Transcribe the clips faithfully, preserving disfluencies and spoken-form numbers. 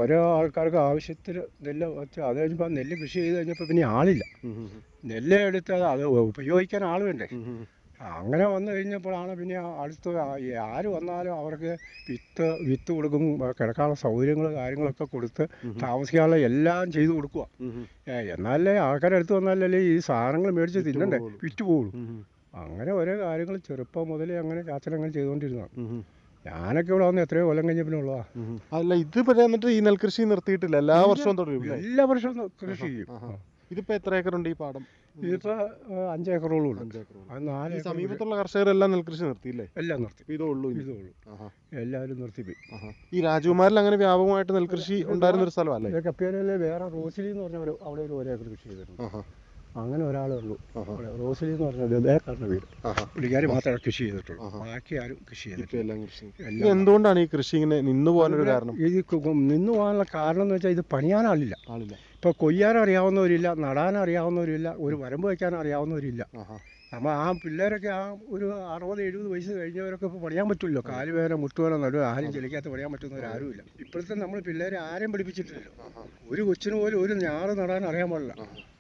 ഓരോ ആൾക്കാർക്ക് ആവശ്യത്തിന് നെല്ല് വെച്ച് അത് കഴിഞ്ഞപ്പോൾ നെല്ല് കൃഷി ചെയ്ത് കഴിഞ്ഞപ്പോൾ പിന്നെ ആളില്ല. നെല്ല് എടുത്ത് അത് ഉപയോഗിക്കാൻ ആൾ വേണ്ടേ. അങ്ങനെ വന്നു കഴിഞ്ഞപ്പോഴാണ് പിന്നെ അടുത്ത് ആര് വന്നാലും അവർക്ക് വിത്ത് വിത്ത് കൊടുക്കും, കിടക്കാനുള്ള സൗകര്യങ്ങൾ കാര്യങ്ങളൊക്കെ കൊടുത്ത് താമസിക്കാനുള്ള എല്ലാം ചെയ്തു കൊടുക്കുക. എന്നാലേ ആൾക്കാരുടെ അടുത്ത് വന്നാലല്ലേ ഈ സാധനങ്ങൾ മേടിച്ച് തിന്നണ്ടേ, വിറ്റ് പോകുള്ളൂ. അങ്ങനെ ഓരോ കാര്യങ്ങൾ ചെറുപ്പം മുതലേ അങ്ങനെ ചാച്ചനങ്ങനെ ചെയ്തുകൊണ്ടിരുന്നതാണ്. ഞാനൊക്കെ ഇവിടെ വന്ന് എത്രയോ കൊല്ലം കഴിഞ്ഞ പിന്നെ ഉള്ളതാ. അല്ല, ഇത് എന്നിട്ട് ഈ നെൽകൃഷി നിർത്തിയിട്ടില്ല, എല്ലാ വർഷവും തുടരും? എല്ലാ വർഷവും കൃഷി ചെയ്യും. ഇതിപ്പോ എത്ര ഏക്കറുണ്ട് ഈ പാടം? ഇതിപ്പോ അഞ്ചേക്കറോളം ഉണ്ട്. അത് നാല് സമീപത്തുള്ള കർഷകരെല്ലാം നെൽകൃഷി നിർത്തിയില്ലേ? എല്ലാം നിർത്തി. ഇതേ ഉള്ളൂ ഇതേ ഉള്ളൂ, എല്ലാവരും നിർത്തിപ്പോയി. ഈ രാജകുമാരിൽ അങ്ങനെ വ്യാപകമായിട്ട് നെൽകൃഷി ഉണ്ടായിരുന്ന ഒരു സ്ഥലമല്ലേ? കപ്പിയാലല്ലേ വേറെ റോസിലി എന്ന് പറഞ്ഞ അവിടെ ഒരു ഒരേക്കർ കൃഷി ചെയ്തിട്ടുണ്ട്. അങ്ങനെ ഒരാളേ ഉള്ളൂ. റോസിലി എന്ന് പറഞ്ഞത് അദ്ദേഹക്കാരുടെ വീട്, പുള്ളിക്കാരി മാത്രമേ കൃഷി ചെയ്തിട്ടുള്ളൂ, ബാക്കി ആരും കൃഷി ചെയ്തിട്ടില്ല. എന്തുകൊണ്ടാണ് ഈ കൃഷി ഇങ്ങനെ നിന്നു പോകാനൊരു കാരണം? ഇത് നിന്നു പോകാനുള്ള കാരണം എന്ന് വെച്ചാൽ ഇത് പണിയാനാളില്ല. ഇപ്പോൾ കൊയ്യാനറിയാവുന്നവരില്ല, നടാനറിയാവുന്നവരില്ല, ഒരു വരമ്പ് വയ്ക്കാൻ അറിയാവുന്നവരില്ല. നമ്മൾ ആ പിള്ളേരൊക്കെ ആ ഒരു അറുപത് എഴുപത് വയസ്സ് കഴിഞ്ഞവരൊക്കെ ഇപ്പോൾ പണിയാൻ പറ്റില്ലല്ലോ. കാലുവേദന മുട്ടുവേദന നടുവ് ആരും ചെലിക്കാത്ത പണിയാൻ പറ്റുന്നവരാരുമില്ല. ഇപ്പോഴത്തെ നമ്മൾ പിള്ളേരെ ആരെയും പഠിപ്പിച്ചിട്ടില്ലല്ലോ. ഒരു കൊച്ചിന് പോലും ഒരു ഞാറ് നടാൻ അറിയാൻ പാടില്ല.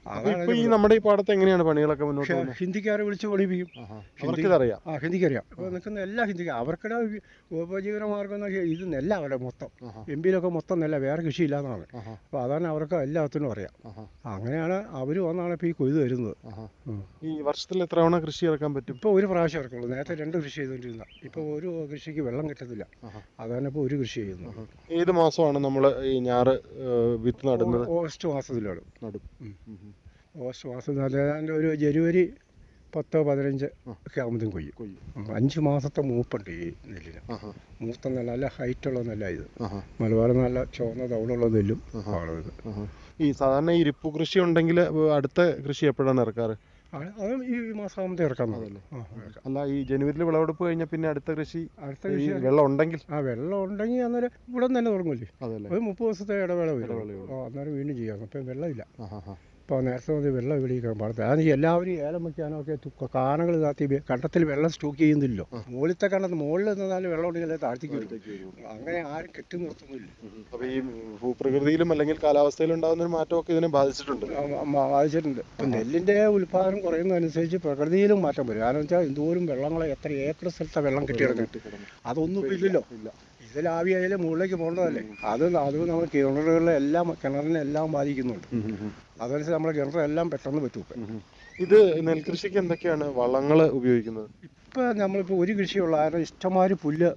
ഈ നമ്മുടെ ഈ പാടത്ത് എങ്ങനെയാണ് പണികളൊക്കെ മുന്നോട്ട്? ഹിന്ദിക്കാരെ വിളിച്ച് പഠിപ്പിക്കും. അവർക്കിതറിയാം. ആ ഹിന്ദിക്കറിയാം. ഇപ്പോൾ നിൽക്കുന്ന എല്ലാ ഹിന്ദിക്കാർ അവരുടെ ഉപജീവന മാർഗം ഇത് നെല്ല അവരുടെ മൊത്തം. എം പിയിലൊക്കെ മൊത്തം നെല്ല, വേറെ കൃഷിയില്ലാന്നാണ്. അപ്പോൾ അതാണ് അവർക്ക് എല്ലാത്തിനും അറിയാം. അങ്ങനെയാണ് അവർ വന്നാണ് ഇപ്പോൾ ഈ കൊയ്ത് വരുന്നത്. ഈ വർഷത്തിൽ എത്ര തവണ കൃഷി ഇറക്കാൻ പറ്റും? ഇപ്പോൾ ഒരു പ്രാവശ്യം ഇറക്കുള്ളൂ. നേരത്തെ രണ്ട് കൃഷി ചെയ്തുകൊണ്ടിരുന്ന, ഇപ്പോൾ ഒരു കൃഷിക്ക് വെള്ളം കിട്ടത്തില്ല. അതാണ് ഇപ്പോൾ ഒരു കൃഷി ചെയ്യുന്നത്. ഏത് മാസമാണ് നമ്മൾ ഈ ഞാറ് വിത്ത് നടുന്നത്? ഓഗസ്റ്റ് മാസത്തിലാണ് നടും. ഓഗസ്റ്റ് മാസം ഏതാണ്ട് ഒരു ജനുവരി പത്തോ പതിനഞ്ച് ഒക്കെ ആകുമ്പോഴത്തേക്കും കൊയ്യും. കൊയ്യും അഞ്ച് മാസത്തെ മൂപ്പുണ്ട് ഈ നെല്ലിന്. മൂത്ത നെല്ല, നല്ല ഹൈറ്റുള്ള നെല്ല ഇത്. മലബാർ നല്ല ചുവന്ന തവിടുള്ള നെല്ലും ആണ് ഇത്. ഈ സാധാരണ ഈ ഇരിപ്പു കൃഷി ഉണ്ടെങ്കിൽ അടുത്ത കൃഷി എപ്പോഴാണ് ഇറക്കാറ്? അതും ഈ മാസം ആകുമ്പോൾ ഇറക്കാൻ മതിയല്ലോ. അല്ല, ഈ ജനുവരിയിൽ വിളവെടുപ്പ് കഴിഞ്ഞാൽ പിന്നെ അടുത്ത കൃഷി അടുത്ത കൃഷി വെള്ളം ഉണ്ടെങ്കിൽ ആ വെള്ളം ഉണ്ടെങ്കിൽ അന്നേരം ഇവിടെ തന്നെ തുടങ്ങൂല്ലേ. ഒരു മുപ്പത് ദിവസത്തെ ഇടവേള വരും. അന്നേരം വീണ്ടും ചെയ്യാം. അപ്പം വെള്ളമില്ല. ഇപ്പോൾ നേരത്തെ മതി വെള്ളം ഇവിടെ പാടത്ത്. അതാണ് എല്ലാവരും ഏലം വയ്ക്കാനോ ഒക്കെ കാനകൾ താത്തി കണ്ടത്തിൽ വെള്ളം സ്റ്റോക്ക് ചെയ്യുന്നില്ലല്ലോ. മുകളിലത്തെ കണ്ടത്ത് മുകളിൽ നിന്നാലും വെള്ളം ഉണ്ടെങ്കിൽ താഴ്ത്തിക്ക് വരും. അങ്ങനെ ആരും കെട്ടി നിർത്തുന്നില്ല. അപ്പോൾ ഈ ഭൂപ്രകൃതിയിലും അല്ലെങ്കിൽ കാലാവസ്ഥയിലും ഉണ്ടാകുന്ന ഒരു മാറ്റമൊക്കെ ഇതിനെ ബാധിച്ചിട്ടുണ്ട്. ബാധിച്ചിട്ടുണ്ട്. ഇപ്പം നെല്ലിൻ്റെ ഉൽപ്പാദനം കുറയുന്നതനുസരിച്ച് പ്രകൃതിയിലും മാറ്റം വരും. കാരണം വെച്ചാൽ എന്തോരം വെള്ളങ്ങളെ എത്ര ഏക്കർ സ്ഥലത്തെ വെള്ളം കെട്ടിയിറങ്ങിട്ട് അതൊന്നും ഇപ്പം ഇല്ലല്ലോ. ഇതിലാവിയായാലും മുകളിലേക്ക് പോകേണ്ടതല്ലേ. അത് അത് നമ്മൾ കിണറുകളിലെ എല്ലാം കിണറിനെ എല്ലാം ബാധിക്കുന്നുണ്ട്. അതനുസരിച്ച് നമ്മുടെ കിണറെല്ലാം പെട്ടെന്ന് പറ്റും. ഇത് നെൽകൃഷിക്ക് എന്തൊക്കെയാണ് വളങ്ങൾ ഉപയോഗിക്കുന്നത്? ഇപ്പം നമ്മളിപ്പോൾ ഒരു കൃഷിയുള്ള കാരണം ഇഷ്ടംമാതിരി പുല്ല്,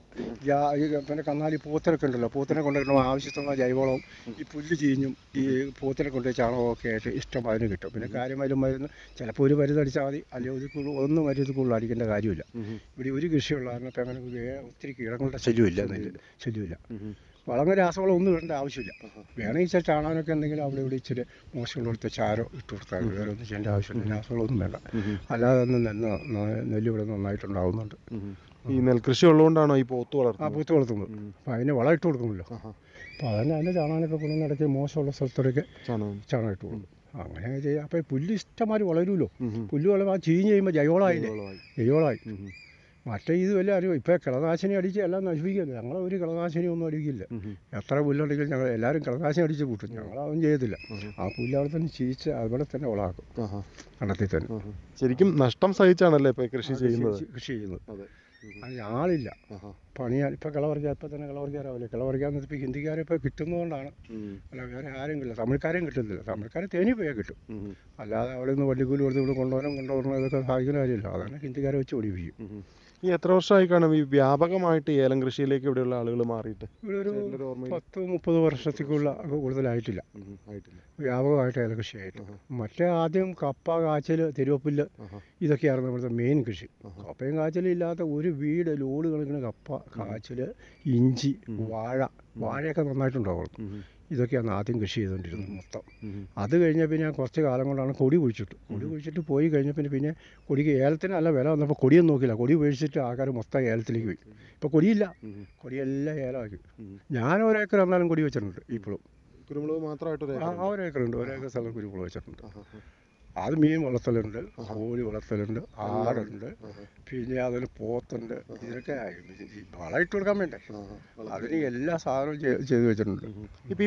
പിന്നെ കന്നാലി പൂത്തിനൊക്കെ ഉണ്ടല്ലോ, പൂത്തിനെ കൊണ്ടുവരുന്ന ആവശ്യത്തിനുള്ള ജൈവവളവും ഈ പുല്ല് ചീഞ്ഞും ഈ പൂത്തിനെ കൊണ്ട് ചാണകമൊക്കെ ആയിട്ട് ഇഷ്ടംമാതിരി കിട്ടും. പിന്നെ കാര്യമായാലും മരുന്ന് ചിലപ്പോൾ ഒരു മരുന്ന് അടിച്ചാൽ മതി, അല്ലെങ്കിൽ ഒരു കൂടുതൽ ഒന്നും മരുന്ന് കൂടുതൽ അടിക്കേണ്ട കാര്യമില്ല. ഇവിടെ ഒരു കൃഷിയുള്ള കാരണം ഇപ്പം അങ്ങനെ ഒത്തിരി കീടങ്ങളുടെ ശല്യമില്ല, നെല്ല് ശല്യമില്ല. വളങ്ങൾ രാസവളം ഒന്നും ഇടേണ്ട ആവശ്യമില്ല. വേണമെങ്കിൽ ഇച്ചിരി ചാണാനൊക്കെ എന്തെങ്കിലും അവിടെ ഇവിടെ ഇച്ചിരി മോശമുള്ളടുത്ത് ചാരോ ഇട്ട് കൊടുത്താൽ വേറെ ഒന്നും ചെയ്യേണ്ട ആവശ്യമില്ല. രാസവളമൊന്നും വേണ്ട. അല്ലാതെ തന്നെ നെല്ല് നെല്ല് ഇവിടെ നന്നായിട്ടുണ്ടാകുന്നുണ്ട്. ഈ നെൽകൃഷി ഉള്ളതുകൊണ്ടാണോ ഈ പോത്ത് വളർത്തുന്നത്? ആ പോത്ത് വളർത്തുന്നത്. അപ്പം അതിന് വളം ഇട്ട് കൊടുക്കുമല്ലോ. അപ്പോൾ അതന്നെ അതിൻ്റെ ചാണാനൊക്കെ കൊണ്ടുവന്ന് ഇടയ്ക്ക് മോശമുള്ള സ്ഥലത്തൊക്കെ ചാണകം ചാണകം ഇട്ട് കൊടുക്കും. അങ്ങനെ ചെയ്യാം. അപ്പോൾ പുല്ല് ഇഷ്ടംമാതിരി വളരുമല്ലോ. പുല്ല് വളരും. ആ ചീഞ്ഞ് കഴിയുമ്പോൾ ജൈവളമായില്ലേ, ജൈവളമായി. മറ്റേ ഇത് വല്ല അറിയോ ഇപ്പോൾ കളനാശിനി അടിച്ച് എല്ലാം നശിപ്പിക്കുമല്ലോ. ഞങ്ങൾ ഒരു കളനാശിനി ഒന്നും അടിക്കില്ല. എത്ര പുല്ലുണ്ടെങ്കിലും ഞങ്ങൾ എല്ലാവരും കളനാശിനി അടിച്ച് കൂട്ടും. ഞങ്ങളതൊന്നും ചെയ്യത്തില്ല. ആ പുല്ല് അവിടെ തന്നെ ചീച്ച് അതുപോലെ തന്നെ വളമാക്കും കണ്ടത്തിൽ തന്നെ. ശരിക്കും നഷ്ടം സഹിച്ചാണല്ലേ ഇപ്പോൾ കൃഷി ചെയ്യുന്നത്? കൃഷി ചെയ്യുന്നത് അതിന് ആളില്ല പണിയാൻ. ഇപ്പം കളപറിക്കാൻ ഇപ്പം തന്നെ കളപറിക്കാറാവില്ലേ. കളപറിക്കാൻ ഇപ്പോൾ ഹിന്ദിക്കാരെ ഇപ്പോൾ കിട്ടുന്നതുകൊണ്ടാണ്. അല്ല വേറെ ആരും കിട്ടില്ല. തമിഴ്ക്കാരെയും കിട്ടുന്നില്ല. തമിഴ്ക്കാരെ തേനി പോയാൽ കിട്ടും. അല്ലാതെ അവിടെ നിന്ന് വണ്ടിക്കൂലി കൊടുത്ത് ഇവിടെ കൊണ്ടുപോകാനും കൊണ്ടുപോകണം ഇതൊക്കെ സാധിക്കുന്ന കാര്യമില്ല. അതാണ് ഹിന്ദിക്കാരെ വെച്ച് ഓടിപ്പിക്കും. ഈ എത്ര വർഷമായി കാണും ഈ വ്യാപകമായിട്ട് ഏലം കൃഷിയിലേക്ക് ഇവിടെയുള്ള ആളുകൾ മാറിയിട്ട്? ഇവിടെ ഒരു പത്ത് മുപ്പത് വർഷത്തേക്കുള്ള കൂടുതലായിട്ടില്ല വ്യാപകമായിട്ട് ഏലം കൃഷിയായിട്ട്. മറ്റേ ആദ്യം കപ്പ, കാച്ചിൽ, തിരുവപ്പുല്ല് ഇതൊക്കെയായിരുന്നു ഇവിടുത്തെ മെയിൻ കൃഷി. കപ്പയും കാച്ചിലും ഇല്ലാത്ത ഒരു വീട് ലോഡ് കണക്കിന് കപ്പ, കാച്ചിൽ, ഇഞ്ചി, വാഴ. വാഴയൊക്കെ നന്നായിട്ടുണ്ടാവുള്ളൂ. ഇതൊക്കെയാണ് ആദ്യം കൃഷി ചെയ്തുകൊണ്ടിരുന്നത് മൊത്തം. അത് കഴിഞ്ഞാൽ പിന്നെ ഞാൻ കുറച്ച് കാലം കൊണ്ടാണ് കൊടി കുഴിച്ചിട്ട് കൊടി കുഴിച്ചിട്ട് പോയി കഴിഞ്ഞാൽ പിന്നെ പിന്നെ കൊടിക്ക് ഏലത്തിന് നല്ല വില വന്നപ്പോൾ കൊടിയൊന്നും നോക്കില്ല. കൊടി ഉപേക്ഷിച്ചിട്ട് ആൾക്കാർ മൊത്തം ഏലത്തിലേക്ക് പോയി. ഇപ്പോൾ കൊടിയില്ല, കൊടിയെല്ലാം ഏലമാക്കി. ഞാൻ ഒരേക്കർ എന്നാലും കൊടി വെച്ചിട്ടുണ്ട്. ഇപ്പോഴും കുരുമുളക് മാത്രമായിട്ട് ആ ഒരേക്കറുണ്ട്. ഒരേക്കർ സ്ഥലം കുരുമുളക് വെച്ചിട്ടുണ്ട്. അത് മീൻ വളർത്തലുണ്ട്, കോഴി വളർത്തലുണ്ട്, ആടുണ്ട്, പിന്നെ അതിൽ പോത്തുണ്ട്. ഇതിനൊക്കെ വളം ഇട്ട് കൊടുക്കാൻ വേണ്ടേ, അതിന് എല്ലാ സാധനവും ചെയ്ത് വെച്ചിട്ടുണ്ട്. ഇപ്പം ഈ